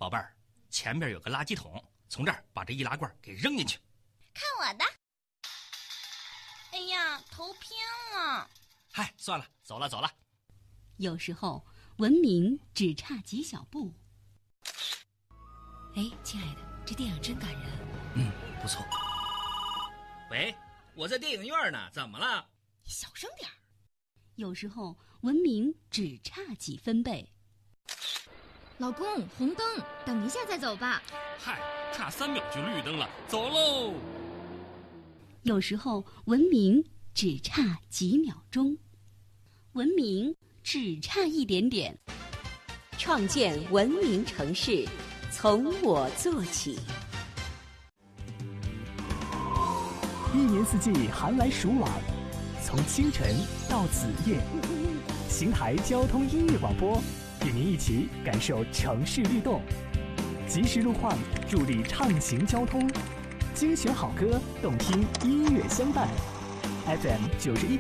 宝贝儿，前边有个垃圾桶，从这儿把这易拉罐给扔进去。 看我的！哎呀，头偏了。 嗨，算了，走了。 有时候文明只差几小步。 哎，亲爱的，这电影真感人。 不错。 喂，我在电影院呢，怎么了？ 你小声点儿。 有时候文明只差几分贝。 老公，红灯，等一下再走吧。 嗨，差3秒就绿灯了，走喽。 有时候文明只差几秒钟，文明只差一点点。 创建文明城市，从我做起。 一年四季寒来暑往，从清晨到子夜，邢台交通音乐广播与您一起感受城市律动，及时路况助力畅行交通，精选好歌，动听音乐相伴。FM 91。